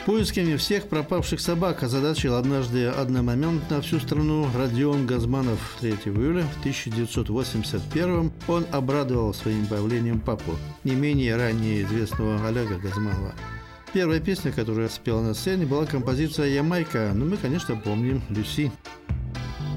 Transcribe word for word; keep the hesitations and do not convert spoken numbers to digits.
Поисками всех пропавших собак озадачил однажды одномоментно всю страну Родион Газманов. третьего июля тысяча девятьсот восемьдесят первого он обрадовал своим появлением папу, не менее ранее известного Олега Газманова. Первая песня, которую я спел на сцене, была композиция «Ямайка», но мы, конечно, помним «Люси».